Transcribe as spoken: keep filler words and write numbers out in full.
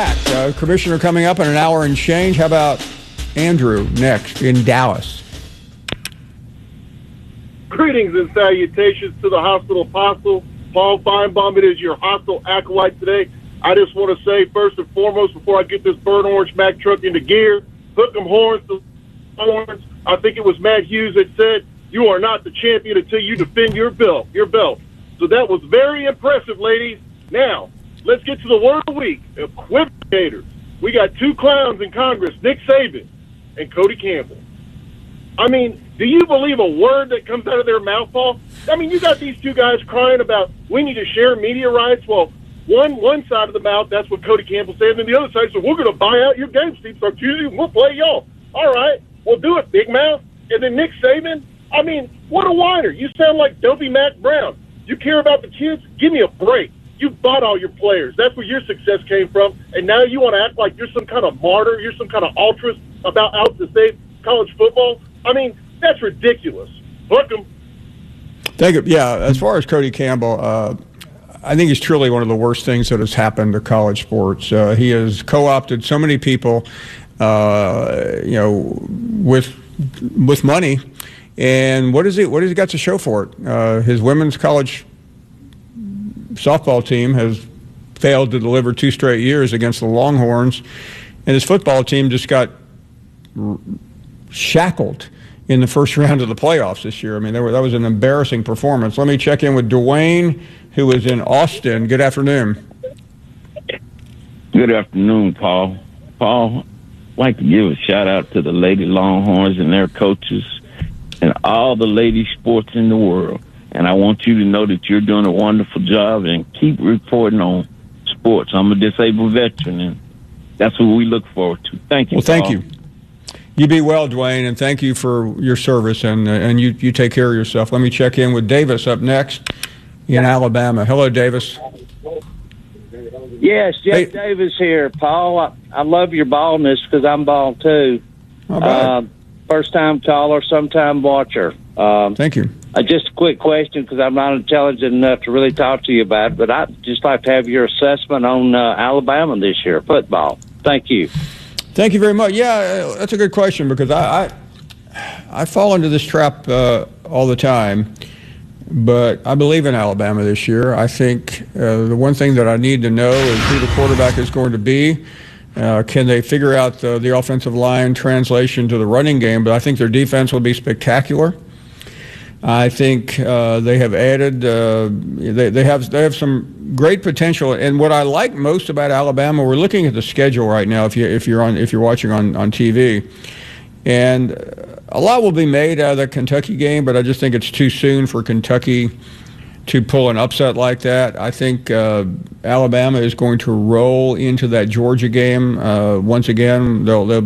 Uh, commissioner coming up in an hour and change. How about Andrew next in Dallas? Greetings and salutations to the Hostile Apostle. Paul Feinbaum, it is your hostile acolyte today. I just want to say, first and foremost, before I get this burnt orange Mack truck into gear, hook 'em horns to horns. I think it was Matt Hughes that said, you are not the champion until you defend your belt. Your belt. So that was very impressive, ladies. Now, let's get to the word of the week, equivocators. We got two clowns in Congress, Nick Saban and Cody Campbell. I mean, do you believe a word that comes out of their mouth, Paul? I mean, you got these two guys crying about we need to share media rights. Well, one one side of the mouth, that's what Cody Campbell said, and then the other side said, we're going to buy out your game, Steve Sarkisian, and we'll play y'all. All right, we'll do it, big mouth. And then Nick Saban, I mean, what a whiner. You sound like Dopey Mac Brown. You care about the kids? Give me a break. You bought all your players. That's where your success came from. And now you want to act like you're some kind of martyr, you're some kind of ultras about out to save college football? I mean, that's ridiculous. Book him. Thank you. Yeah, as far as Cody Campbell, uh, I think he's truly one of the worst things that has happened to college sports. Uh, he has co-opted so many people, uh, you know, with with money. And what is he? What has he got to show for it? Uh, his women's college softball team has failed to deliver two straight years against the Longhorns, and his football team just got r- shackled in the first round of the playoffs this year. I mean, were, that was an embarrassing performance. Let me check in with Dwayne, who is in Austin. Good afternoon. Good afternoon, Paul. Paul, I'd like to give a shout-out to the Lady Longhorns and their coaches and all the lady sports in the world. And I want you to know that you're doing a wonderful job and keep reporting on sports. I'm a disabled veteran, and that's what we look forward to. Thank you, Well, thank Paul. you. You be well, Dwayne, and thank you for your service, and uh, and you, you take care of yourself. Let me check in with Davis up next in Alabama. Hello, Davis. Yes, Jeff Hey. Davis here, Paul. I, I love your baldness because I'm bald too. How about Uh, first time caller, sometime watcher. Um, Thank you. uh, just a quick question because I'm not intelligent enough to really talk to you about it, but I'd just like to have your assessment on uh, Alabama this year, football. Thank you. Thank you very much. Yeah, that's a good question because I I, I fall into this trap uh, all the time, but I believe in Alabama this year. I think uh, the one thing that I need to know is who the quarterback is going to be. Uh, can they figure out the, the offensive line translation to the running game? But I think their defense will be spectacular. I think uh, they have added. Uh, they they have they have some great potential. And what I like most about Alabama, we're looking at the schedule right now. If you if you're on if you're watching on, on T V, and a lot will be made out of the Kentucky game, but I just think it's too soon for Kentucky to pull an upset like that. I think uh, Alabama is going to roll into that Georgia game uh, once again. They'll they'll